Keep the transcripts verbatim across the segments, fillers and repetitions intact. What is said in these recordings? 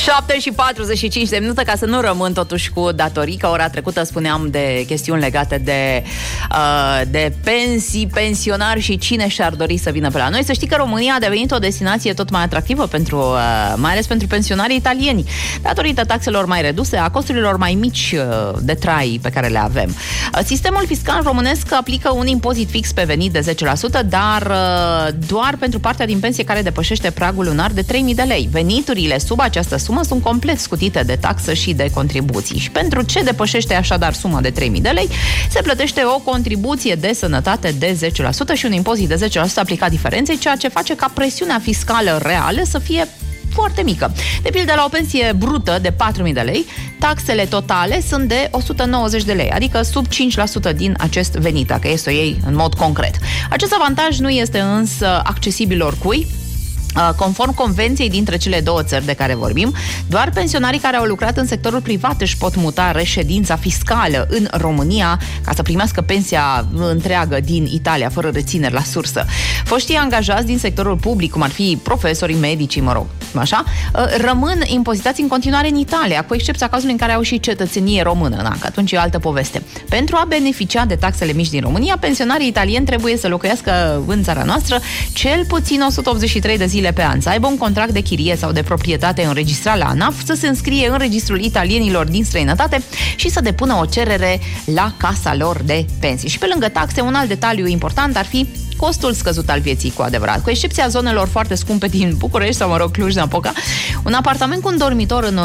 șapte și patruzeci și cinci de minute, ca să nu rămân totuși cu datorii, că ora trecută spuneam de chestiuni legate de, uh, de pensii, pensionari și cine și-ar dori să vină pe la noi. Să știi că România a devenit o destinație tot mai atractivă pentru, uh, mai ales pentru pensionarii italieni, datorită taxelor mai reduse, a costurilor mai mici uh, de trai pe care le avem. Uh, sistemul fiscal românesc aplică un impozit fix pe venit de zece la sută, dar uh, doar pentru partea din pensie care depășește pragul lunar de trei mii de lei. Veniturile sub această sumă sunt complet scutite de taxă și de contribuții. Și pentru ce depășește așadar suma de trei mii de lei, se plătește o contribuție de sănătate de zece la sută și un impozit de zece la sută aplicat diferenței, ceea ce face ca presiunea fiscală reală să fie foarte mică. De pildă, la o pensie brută de patru mii de lei, taxele totale sunt de o sută nouăzeci de lei, adică sub cinci la sută din acest venit, dacă este o iei în mod concret. Acest avantaj nu este însă accesibil oricui. Conform convenției dintre cele două țări de care vorbim, doar pensionarii care au lucrat în sectorul privat își pot muta reședința fiscală în România ca să primească pensia întreagă din Italia, fără rețineri la sursă. Foștii angajați din sectorul public, cum ar fi profesorii, medicii, mă rog, așa, rămân impozitați în continuare în Italia, cu excepția cazului în care au și cetățenie română, na, că atunci e altă poveste. Pentru a beneficia de taxele mici din România, pensionarii italieni trebuie să locuiască în țara noastră cel puțin o sută optzeci și trei de zile pe an, să aibă un contract de chirie sau de proprietate înregistrat la ANAF, să se înscrie în registrul italienilor din străinătate și să depună o cerere la casa lor de pensii. Și pe lângă taxe, un alt detaliu important ar fi costul scăzut al vieții, cu adevărat. Cu excepția zonelor foarte scumpe din București sau, mă rog, Cluj-Napoca, un apartament cu un dormitor în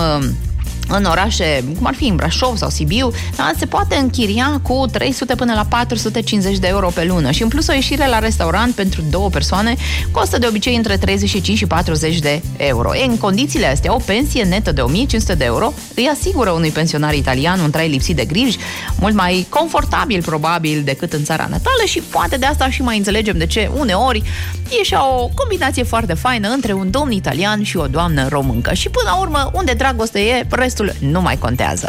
în orașe, cum ar fi în Brașov sau Sibiu, da, se poate închiria cu trei sute până la patru sute cincizeci de euro pe lună și în plus o ieșire la restaurant pentru două persoane costă de obicei între treizeci și cinci și patruzeci de euro. E, în condițiile astea, o pensie netă de o mie cinci sute de euro îi asigură unui pensionar italian un trai lipsit de griji, mult mai confortabil probabil decât în țara natală și poate de asta și mai înțelegem de ce uneori e și o combinație foarte faină între un domn italian și o doamnă româncă. Și până la urmă, unde dragoste e, restul nu mai contează.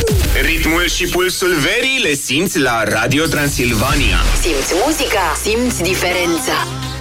Ritmul și pulsul verii le simți la Radio Transilvania. Simți muzica, simți diferența.